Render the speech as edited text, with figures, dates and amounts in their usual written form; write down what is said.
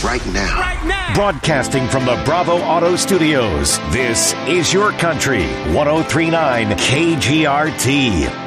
right now. Broadcasting from the Bravo Auto Studios, this is Your Country, 103.9 KGRT.